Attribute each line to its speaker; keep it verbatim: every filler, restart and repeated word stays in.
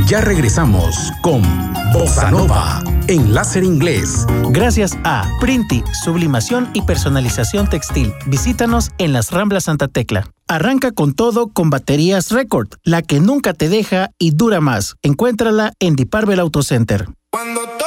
Speaker 1: Ya regresamos con Bossa Nova en Láser Inglés.
Speaker 2: Gracias a Printi, sublimación y personalización textil. Visítanos en las Ramblas Santa Tecla. Arranca con todo con baterías Record, la que nunca te deja y dura más. Encuéntrala en Diparvel Auto Center.
Speaker 3: Cuando